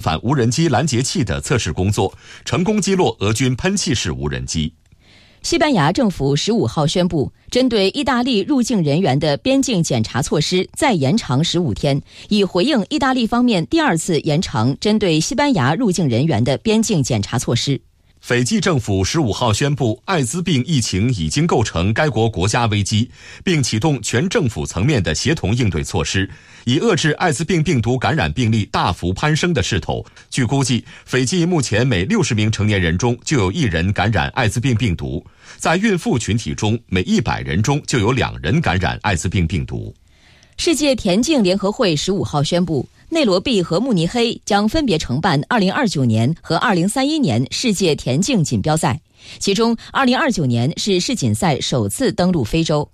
反无人机拦截器的测试工作，成功击落俄军喷气式无人机。 西班牙政府15号宣布，针对意大利入境人员的边境检查措施再延长15天，以回应意大利方面第2次延长针对西班牙入境人员的边境检查措施。 斐济政府15号宣布，艾滋病疫情已经构成该国国家危机，并启动全政府层面的协同应对措施，以遏制艾滋病病毒感染病例大幅攀升的势头。据估计，斐济目前每60名成年人中就有1人感染艾滋病病毒，在孕妇群体中，每100人中就有2人感染艾滋病病毒。 世界田径联合会15号宣布，内罗毕和慕尼黑将分别承办2029年和2031年世界田径锦标赛，其中2029年是世锦赛首次登陆非洲。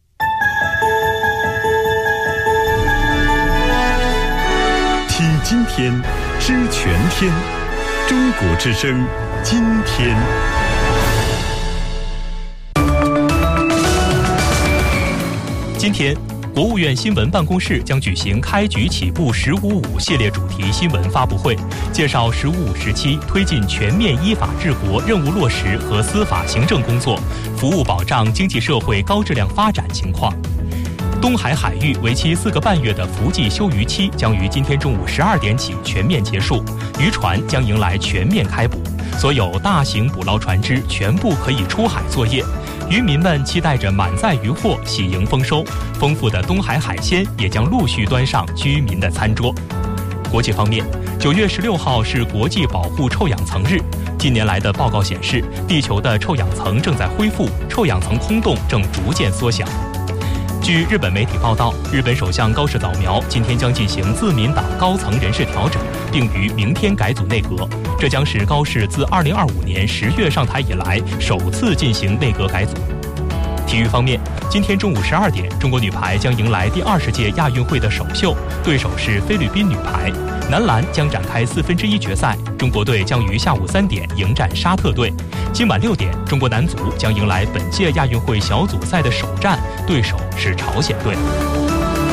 听今天，知全天，中国之声，今天。 今天，国务院新闻办公室将举行开局起步“1055”系列主题新闻发布会，介绍“1055”时期推进全面依法治国任务落实和司法行政工作，服务保障经济社会高质量发展情况。东海海域为期4个半月的伏季休渔期将于今天中午12点起全面结束，渔船将迎来全面开捕，所有大型捕捞船只全部可以出海作业。渔民们期待着满载渔获喜迎丰收，丰富的东海海鲜也将陆续端上居民的餐桌。国际方面，9月16号是国际保护臭氧层日。近年来的报告显示，地球的臭氧层正在恢复，臭氧层空洞正逐渐缩小。据日本媒体报道，日本首相高市早苗今天将进行自民党高层人事调整，并于明天改组内阁。这将是高市自2025年10月上台以来首次进行内阁改组。体育方面，今天中午12点，中国女排将迎来第20届亚运会的首秀，对手是菲律宾女排。男篮将展开1/4决赛，中国队将于下午3点迎战沙特队。今晚6点，中国男足将迎来本届亚运会小组赛的首战，对手是朝鲜队。